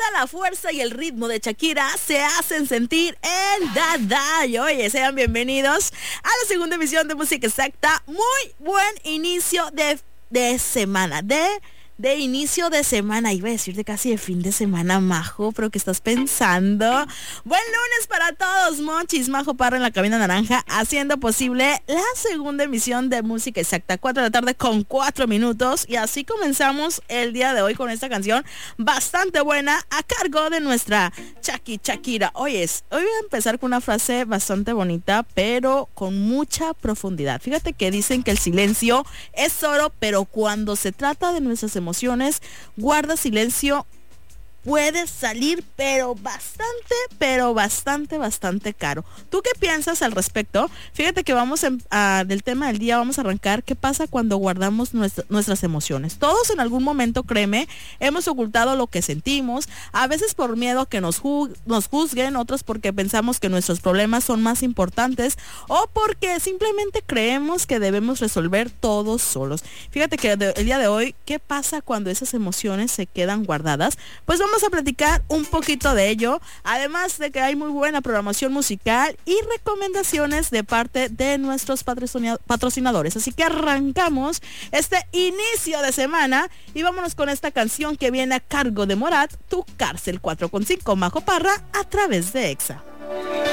la fuerza y el ritmo de Shakira se hacen sentir en Dada. Y oye, sean bienvenidos a la segunda emisión de Música Exacta. Muy buen inicio de semana, de inicio de semana, iba a decirte casi de fin de semana, Majo, pero ¿qué estás pensando? Buen lunes para todos, Monchis, Majo Parra en la cabina naranja, haciendo posible la segunda emisión de Música Exacta, 4 de la tarde con 4 minutos, y así comenzamos el día de hoy con esta canción bastante buena, a cargo de nuestra Shakira. Hoy voy a empezar con una frase bastante bonita, pero con mucha profundidad. Fíjate que dicen que el silencio es oro, pero cuando se trata de nuestras emociones, guarda silencio, puede salir bastante caro. ¿Tú qué piensas al respecto? Fíjate que vamos del tema del día, vamos a arrancar. ¿Qué pasa cuando guardamos nuestras emociones? Todos en algún momento, créeme, hemos ocultado lo que sentimos, a veces por miedo a que nos juzguen, otros porque pensamos que nuestros problemas son más importantes o porque simplemente creemos que debemos resolver todos solos. Fíjate que el día de hoy, ¿qué pasa cuando esas emociones se quedan guardadas? Pues vamos a platicar un poquito de ello, además de que hay muy buena programación musical y recomendaciones de parte de nuestros patrocinadores. Así que arrancamos este inicio de semana y vámonos con esta canción que viene a cargo de Morat, Tu Cárcel, 4.5, Majo Parra, a través de Exa.